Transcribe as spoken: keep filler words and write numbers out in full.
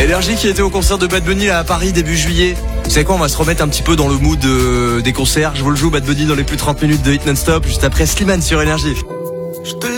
Énergie qui était au concert de Bad Bunny à Paris début juillet. Vous savez quoi, on va se remettre un petit peu dans le mood euh, des concerts. Je vous le joue, Bad Bunny dans les plus de trente minutes de Hit Non-Stop, juste après Slimane sur Énergie.